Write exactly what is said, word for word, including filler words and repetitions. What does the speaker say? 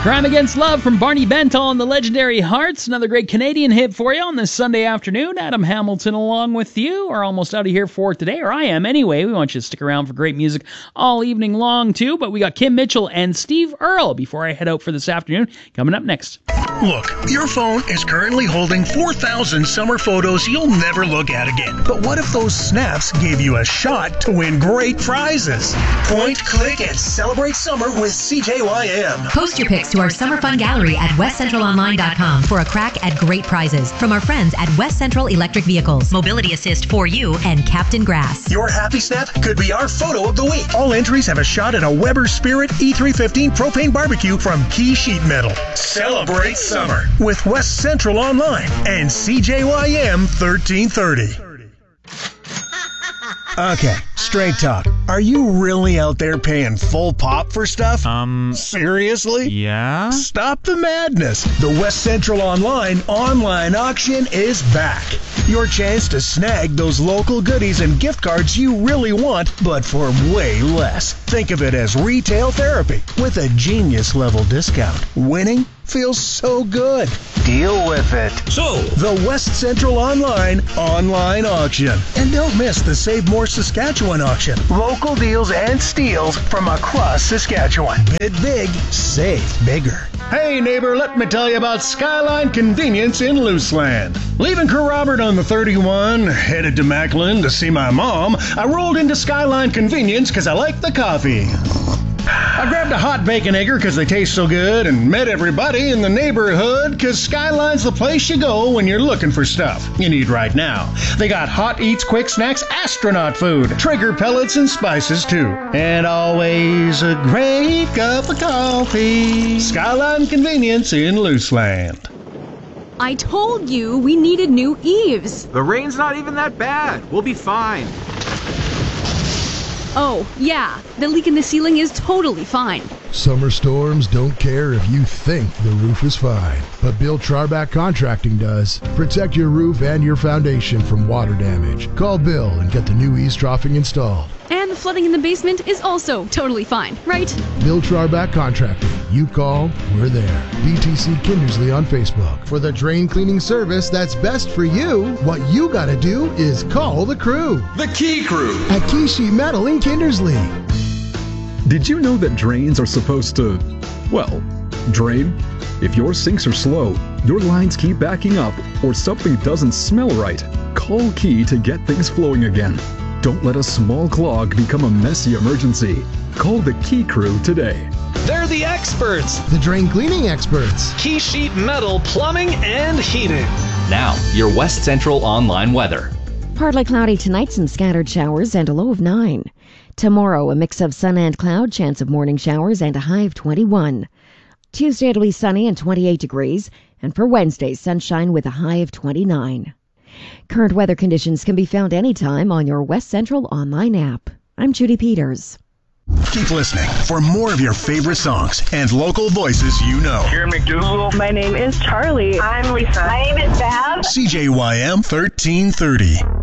Crime Against Love from Barney Bentall and the Legendary Hearts. Another great Canadian hit for you on this Sunday afternoon. Adam Hamilton along with you. We're almost out of here for today, or I am anyway. We want you to stick around for great music all evening long, too. But we got Kim Mitchell and Steve Earle before I head out for this afternoon. Coming up next. Look, your phone is currently holding four thousand summer photos you'll never look at again. But what if those snaps gave you a shot to win great prizes? Point, click, and celebrate summer with C J Y M. Post your pics to our Summer Fun Gallery at west central online dot com for a crack at great prizes from our friends at West Central Electric Vehicles, Mobility Assist for You, and Captain Grass. Your happy snap could be our photo of the week. All entries have a shot at a Weber Spirit E three fifteen propane barbecue from Key Sheet Metal. Celebrate summer with West Central Online and C J Y M thirteen thirty. Okay, straight talk. Are you really out there paying full pop for stuff? Um, Seriously? yeah? Stop the madness. The West Central Online online auction is back. Your chance to snag those local goodies and gift cards you really want, but for way less. Think of it as retail therapy with a genius level discount. Winning feels so good. Deal with it. So, the West Central Online online auction. And don't miss the Save More Saskatchewan auction. Local deals and steals from across Saskatchewan. Bid big, save bigger. Hey neighbor, let me tell you about Skyline Convenience in Luceland. Leaving Kerr Robert on the thirty-one, headed to Macklin to see my mom, I rolled into Skyline Convenience because I like the coffee. I grabbed a hot bacon egger because they taste so good and met everybody in the neighborhood because Skyline's the place you go when you're looking for stuff you need right now. They got hot eats, quick snacks, astronaut food, Traeger pellets and spices too. And always a great cup of coffee. Skyline Convenience in Luceland. I told you we needed new eaves. The rain's not even that bad. We'll be fine. Oh, yeah, the leak in the ceiling is totally fine. Summer storms don't care if you think the roof is fine, but Bill Charback Contracting does. Protect your roof and your foundation from water damage. Call Bill and get the new eaves troughing installed. And the flooding in the basement is also totally fine, right? Bill Charback Contracting. You call, we're there. B T C Kindersley on Facebook. For the drain cleaning service that's best for you, what you gotta do is call the crew. The Key Crew. At Key Sheet Metal in Kindersley. Did you know that drains are supposed to, well, drain? If your sinks are slow, your lines keep backing up, or something doesn't smell right, call Key to get things flowing again. Don't let a small clog become a messy emergency. Call the Key Crew today. They're the experts. The drain cleaning experts. Key Sheet Metal Plumbing and Heating. Now, your West Central Online weather. Partly cloudy tonight, some scattered showers and a low of nine. Tomorrow, a mix of sun and cloud, chance of morning showers and a high of twenty-one. Tuesday, it'll be sunny and twenty-eight degrees. And for Wednesday, sunshine with a high of twenty-nine. Current weather conditions can be found anytime on your West Central Online app. I'm Judy Peters. Keep listening for more of your favorite songs and local voices you know. Here McDougal. My name is Charlie. I'm Lisa. My name is Val. C J Y M thirteen thirty.